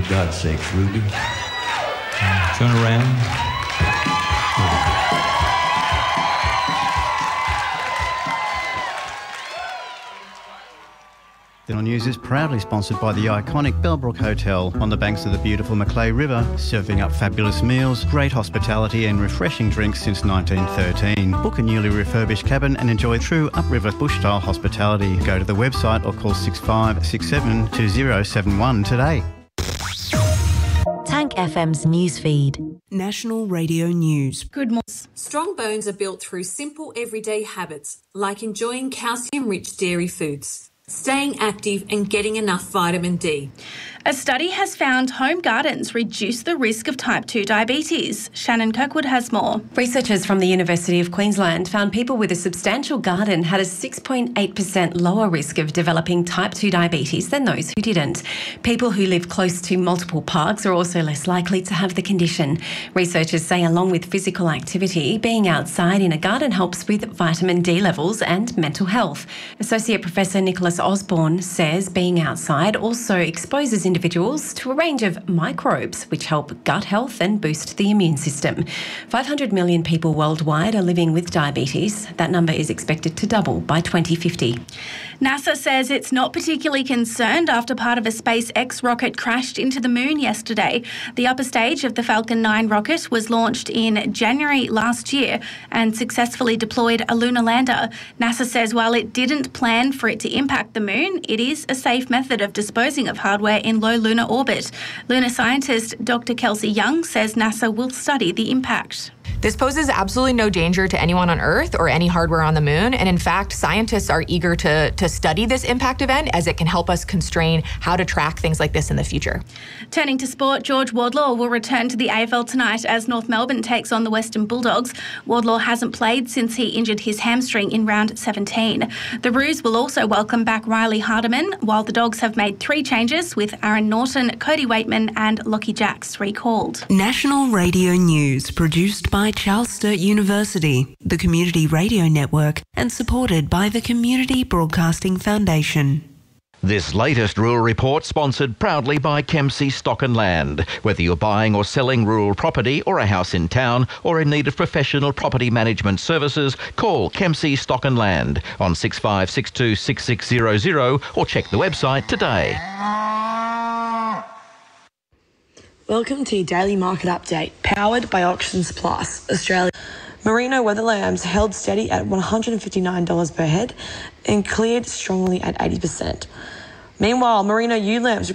God's sake, Ruby. Turn around. Then News is proudly sponsored by the iconic Bellbrook Hotel on the banks of the beautiful Macleay River, serving up fabulous meals, great hospitality and refreshing drinks since 1913. Book a newly refurbished cabin and enjoy true upriver bush-style hospitality. Go to the website or call 6567 2071 today. Tank FM's newsfeed. National Radio News. Good morning. Strong bones are built through simple everyday habits, like enjoying calcium-rich dairy foods, staying active and getting enough vitamin D. A study has found home gardens reduce the risk of type 2 diabetes. Shannon Kirkwood has more. Researchers from the University of Queensland found people with a substantial garden had a 6.8% lower risk of developing type 2 diabetes than those who didn't. People who live close to multiple parks are also less likely to have the condition. Researchers say along with physical activity, being outside in a garden helps with vitamin D levels and mental health. Associate Professor Nicholas Osborne says being outside also exposes individuals to a range of microbes which help gut health and boost the immune system. 500 million people worldwide are living with diabetes. That number is expected to double by 2050. NASA says it's not particularly concerned after part of a SpaceX rocket crashed into the moon yesterday. The upper stage of the Falcon 9 rocket was launched in January last year and successfully deployed a lunar lander. NASA says while it didn't plan for it to impact the moon, it is a safe method of disposing of hardware in low lunar orbit. Lunar scientist Dr. Kelsey Young says NASA will study the impact. This poses absolutely no danger to anyone on Earth or any hardware on the moon. And in fact, scientists are eager to study this impact event as it can help us constrain how to track things like this in the future. Turning to sport, George Wardlaw will return to the AFL tonight as North Melbourne takes on the Western Bulldogs. Wardlaw hasn't played since he injured his hamstring in round 17. The Roos will also welcome back Riley Hardiman, while the Dogs have made 3 changes with Aaron Norton, Cody Waitman and Lockie Jacks recalled. National Radio News, produced by Charles Sturt University, the Community Radio Network, and supported by the Community Broadcasting Foundation. This latest rural report sponsored proudly by Kempsey Stock and Land. Whether you're buying or selling rural property or a house in town or in need of professional property management services, call Kempsey Stock and Land on 6562 6600 or check the website today. Welcome to your daily market update, powered by Auctions Plus Australia. Merino weather lambs held steady at $159 per head and cleared strongly at 80%. Meanwhile, Merino ewe lambs